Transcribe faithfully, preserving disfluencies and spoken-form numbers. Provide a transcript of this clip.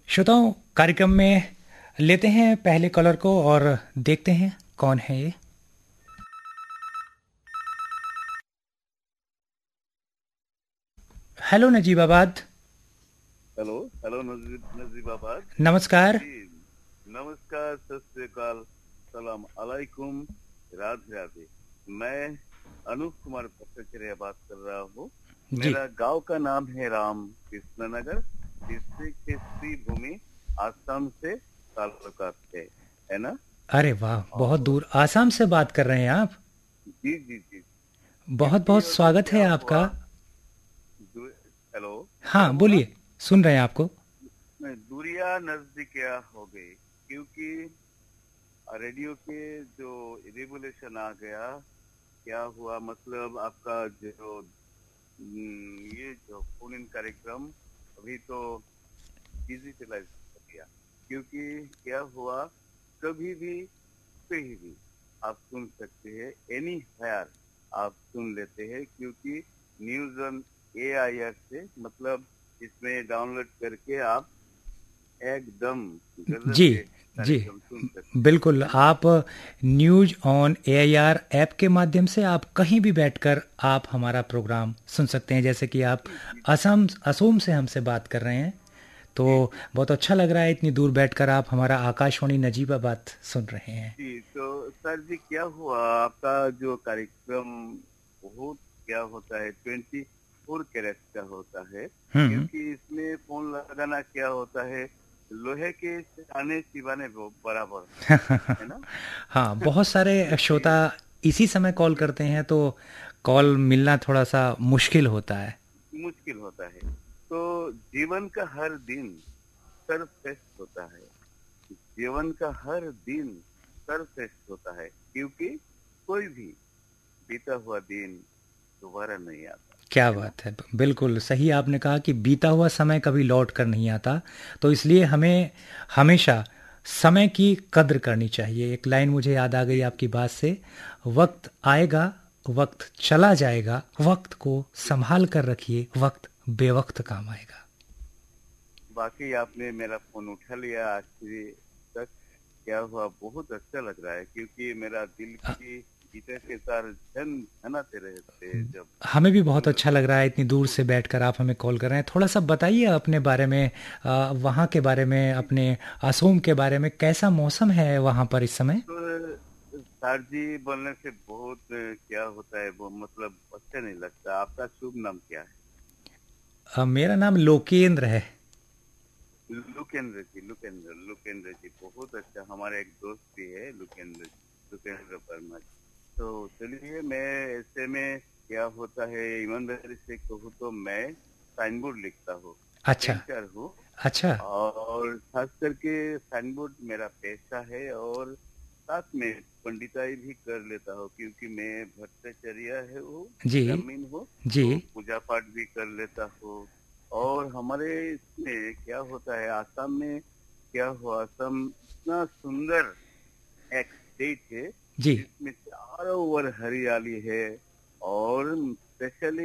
श्रोताओं, कार्यक्रम में लेते हैं पहले कॉलर को और देखते हैं कौन है ये। Hello Najibabad. Hello hello Najeeb Najibabad. नमस्कार। जी नमस्कार, सत श्री अकाल, सलाम अलैकुम, राधे राधे। मैं अनूप कुमार भट्टाचार्य बात कर रहा हूँ। जी। मेरा गांव का नाम है राम कृष्ण नगर, डिस्ट्रिक्ट है श्रीभूमि, आसाम से ताल्लुकात है है ना। अरे वाह, बहुत और दूर आसाम से बात कर रहे हैं आप। जी जी जी। बहुत क्योंकि बहुत अभी स्वागत क्या है हुआ। आपका। दू- हेलो, क्या हाँ बोला। बोलिए, सुन रहे हैं आपको। मैं दूरियां नजदीकियां हो गई, क्योंकि रेडियो के जो रेगुलेशन आ गया। क्या हुआ मतलब आपका जो हम्म, ये जो फोन इन कार्यक्रम अभी तो डिजिटलाइज कर दिया, क्योंकि क्या हुआ, कभी भी कहीं भी आप सुन सकते हैं, एनी हायर आप सुन लेते हैं, क्योंकि news on A I R से मतलब इसमें डाउनलोड करके आप एकदम गजब जी के जी, कार्यक्रम सुन सकते हैं, बिल्कुल। है ना। आप news on A I R app के माध्यम से आप कहीं भी बैठकर आप हमारा प्रोग्राम सुन सकते हैं। जैसे कि आप जी जी असम असोम से हमसे बात कर रहे हैं, तो जी जी बहुत अच्छा लग रहा है इतनी दूर बैठकर आप हमारा आकाशवाणी नजीबाबाद सुन रहे हैं। जी। तो सर जी, क्या हुआ आपका जो कार्यक्रम बहुत क्या होता है, ट्वेंटी फोर कैरेट का होता है, हम्म। क्योंकि इसमें फोन लगाना क्या होता है, लोहे के आने सिवाने बराबर, है ना। हाँ, बहुत सारे श्रोता क्योंकि इसी समय कॉल करते हैं, तो कॉल मिलना थोड़ा सा मुश्किल होता है। मुश्किल होता है। तो जीवन का हर दिन सर्वश्रेष्ठ होता है, जीवन का हर दिन सर्वश्रेष्ठ होता है, क्योंकि कोई भी बीता हुआ दिन दोबारा नहीं आता, क्या है ना। बात है, बिल्कुल सही आपने कहा कि बीता हुआ समय कभी लौट कर नहीं आता। तो इसलिए हमें हमेशा समय की कद्र करनी चाहिए। एक लाइन मुझे याद आ गई जी आपकी बात से, वक्त आएगा, वक्त चला जाएगा, वक्त को जी। संभाल कर रखिए, वक्त बेवक्त काम आएगा। बाकी आपने मेरा फोन उठा लिया आखिरी तक, क्या हुआ, बहुत अच्छा लग रहा है, क्योंकि मेरा दिल की गीत के साथ झन झनाते रहते जब हमें भी बहुत सुन अच्छा लग रहा है इतनी दूर से बैठकर आप हमें कॉल कर रहे हैं। थोड़ा सा बताइए अपने बारे में, अ, वहाँ के बारे में, रहे। अपने असोम के बारे में। कैसा मौसम है वहाँ पर इस समय? तो सर जी बोलने से बहुत क्या होता है, वो मतलब अच्छा नहीं लगता। आपका शुभ नाम क्या है। अ, मेरा नाम लोकेंद्र है। लुकेंद्र जी, लुकेंद्र लुकेंद्र जी बहुत अच्छा। हमारे एक दोस्त भी है लुकेंद्र लुकेंद्र वर्मा जी। तो चलिए, मैं ऐसे में क्या होता है, ईमानदारी से कहूँ तो मैं साइन बोर्ड लिखता हूँ, अच्छा। पेंटर हूँ। अच्छा। और खास करके साइन बोर्ड मेरा पेशा है, और साथ में पंडिताई भी कर लेता हूँ, क्योंकि मैं भट्टाचार्य है हूँ, जी ब्राह्मण हूँ। जी। तो पूजा पाठ भी कर लेता हूँ। और हमारे इसमें क्या होता है, आसाम में क्या हुआ, असम इतना सुंदर एक स्टेट है, जी। जिसमें चारों ओर हरियाली है। और स्पेशली